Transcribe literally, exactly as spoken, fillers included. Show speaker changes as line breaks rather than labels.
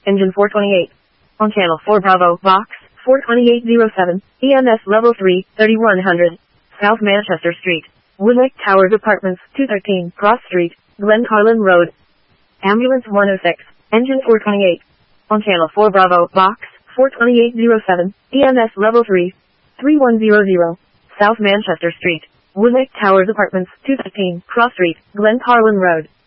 engine four twenty-eight. On channel four Bravo, box four twenty-eight oh seven, E M S level three, thirty-one hundred, South Manchester Street, Woodlake Towers Apartments, two thirteen, Cross Street, Glencarlin Road. Ambulance one oh six, engine four twenty-eight. On channel four Bravo, box four twenty-eight oh seven, E M S level three, thirty-one hundred, South Manchester Street, Woodlake Towers Apartments, two thirteen, Cross Street, Glencarlin Road.